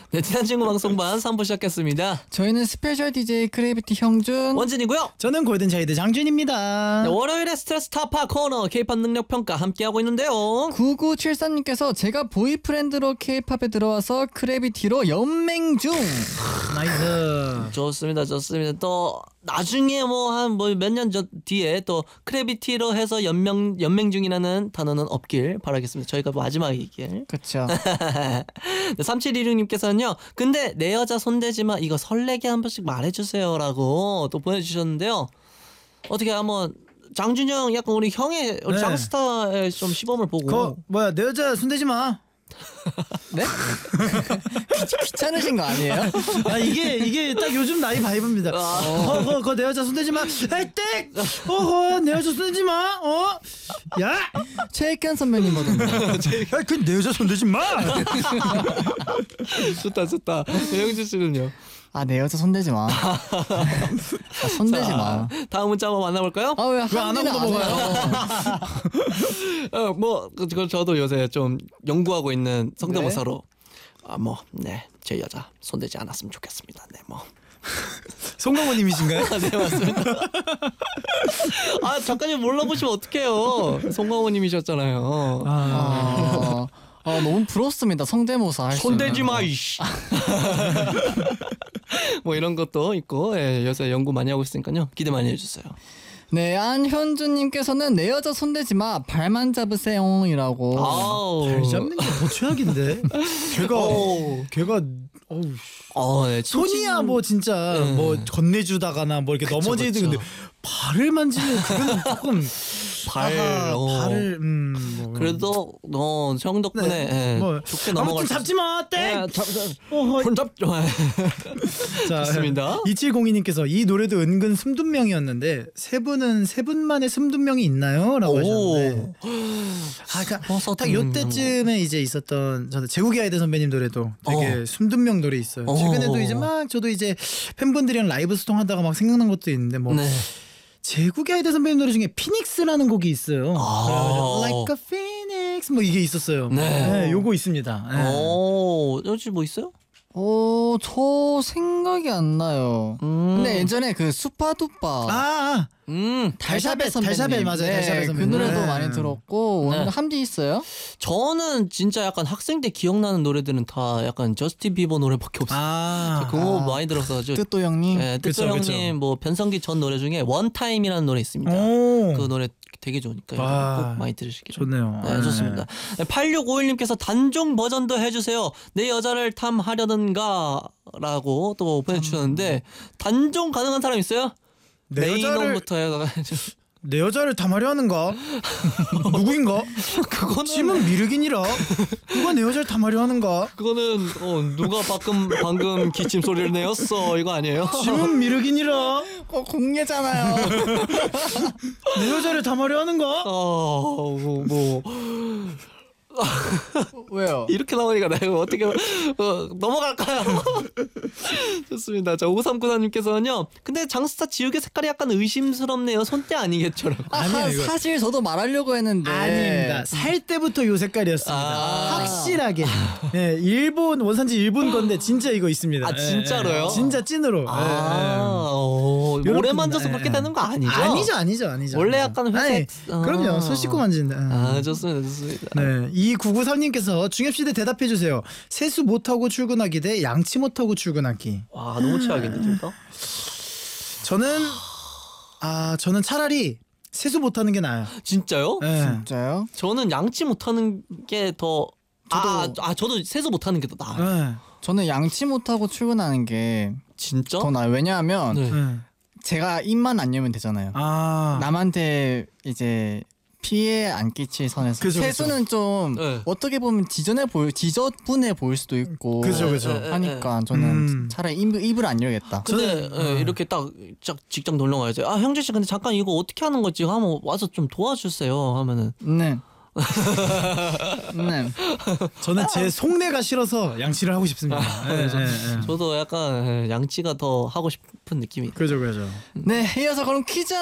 네, 친한 친구 방송반 3부 시작했습니다. 저희는 스페셜 DJ 크래비티 형준 원진이고요. 저는 골든차이드 장준입니다. 네, 월요일에 스트레스 타파 코너 K-팝 능력 평가 함께하고 있는데요. 9973님께서 제가 보이프렌드로 K-팝에 들어와서 크래비티로 연맹 중. 나이스. 좋습니다. 또 나중에 뭐 한 몇 년 뒤에 또 크래비티로 해서 연맹 중이라는 단어는 없길 바라겠습니다. 저희가 마지막이길. 그렇죠. 네, 3716님께서는요. 근데 내 여자 손대지마 이거 설레게 한 번씩 말해주세요라고 또 보내주셨는데요. 어떻게 한번 장준영 약간 우리 형의 네. 장스타의 좀 시범을 보고. 내 여자 손대지 마. 네? 귀찮으신 거 아니에요? 아 이게 딱 요즘 나이 바이브입니다. 내 여자 손대지 마. 에이 땡. 내 여자 손대지 마. 야. 최익현 선배님 버전. 내 여자 손대지 마. 좋다. 영준 씨는요? 내 여자 손대지 마. 손대지 마. 다음 문자 한번 만나볼까요? 왜 안 하고 넘어가요? 그거 저도 요새 좀 연구하고 있는 성대모사로 제 여자 손대지 않았으면 좋겠습니다. 송강호님이신가요? 네, 맞습니다. 작가님 몰라보시면 어떡해요. 송강호님이셨잖아요. 너무 부럽습니다. 성대모사 할 수 있는. 손대지 마 이씨. 이런 것도 있고 요새 연구 많이 하고 있으니까요. 기대 많이 해주세요. 네, 안현주님께서는 내 여자 손대지 마 발만 잡으세요이라고. 발 잡는 게 더 최악인데. 걔가 네, 손이야 뭐 진짜 뭐 건네주다가나 뭐 이렇게 넘어지든 근데 발을 만지면 그건 조금 발을 그래도 형 덕분에 좋게 넘어갈 아무튼 잡지 마 땡. 손 잡죠. 자, 좋습니다. 2702님께서 이 노래도 은근 숨둔명이었는데 세 분만의 숨둔명이 있나요? 라고 하셨는데 그러니까 딱 요때쯤에 이제 있었던 저는 제국의 아이들 선배님 노래도 되게 숨둔명 노래 있어요. 최근에도 이제 막 저도 이제 팬분들이랑 라이브 소통하다가 막 생각난 것도 있는데 제국의 아이들 선배님 노래 중에 피닉스라는 곡이 있어요. Like a phoenix 뭐 이게 있었어요. 네, 요거 있습니다. 혹시 뭐 있어요? 저 생각이 안 나요. 근데 예전에 그 수파두파 달샤벳 맞아요. 달샤벳 선배님. 그 노래도 많이 들었고 함지 있어요? 저는 진짜 약간 학생 때 기억나는 노래들은 다 약간 저스틴 비버 노래밖에 없어요. 그거 많이 들었어가지고. 뜻도 형님. 네, 뜻도 형님 뭐 변성기 전 노래 중에 원타임이라는 노래 있습니다. 그 노래 되게 좋으니까 꼭 많이 들으시길. 좋네요. 네, 좋습니다. 8651님께서 단종 버전도 해주세요. 내 여자를 탐하려는가 라고 또 보내주셨는데 단종 가능한 사람 있어요? 메인홈부터 해가지고 내 여자를 탐하려 하는가? 누구인가? 그거는 짐은 미륵이니라. 누가 내 여자를 탐하려 하는가? 그거는 누가 방금 기침 소리를 내었어 이거 아니에요? 짐은 미륵이니라. 공예잖아요. 내 여자를 탐하려 하는가? 왜요? 이렇게 나오니까 내가 어떻게 넘어갈까요? 좋습니다. 자 5394님께서는요. 근데 장스타 지우개 색깔이 약간 의심스럽네요. 손때 아니겠죠라고. 아니에요, 사실 저도 말하려고 했는데 아닙니다. 살 때부터 요 색깔이었습니다. 확실하게. 네, 일본 원산지 일본 건데 진짜 이거 있습니다. 진짜로요? 진짜 찐으로. 오래 만져서 그렇게 되는 거 아니죠? 아니죠. 원래 약간 회색. 그럼요. 손 씻고 만지는데. 좋습니다. 네, 2993님께서 중엽시대 대답해주세요. 세수 못하고 출근하기 대 양치 못하고 출근하기. 와 너무 최악인데 진짜. 저는 차라리 세수 못하는 게 나아요. 진짜요? 네. 진짜요? 저는 양치 못하는 게 더. 저도 세수 못하는 게 더 나아요. 네. 저는 양치 못하고 출근하는 게 진짜? 더 나아요. 왜냐하면 네. 제가 입만 안 열면 되잖아요. 남한테 이제 피해 안 끼칠 선에서 그죠, 세수는 좀 어떻게 보면 지저분해 보일 수도 있고 그죠. 하니까 저는 차라리 입을 안 열겠다. 근데 이렇게 딱 직장 놀러 가야지. 형제 씨 근데 잠깐 이거 어떻게 하는 거지? 하면 와서 좀 도와주세요 하면은. 네. 저는 제 속내가 싫어서 양치를 하고 싶습니다. 네. 저도 약간 양치가 더 하고 싶은 느낌이. 그죠. 네, 이어서 그럼 퀴즈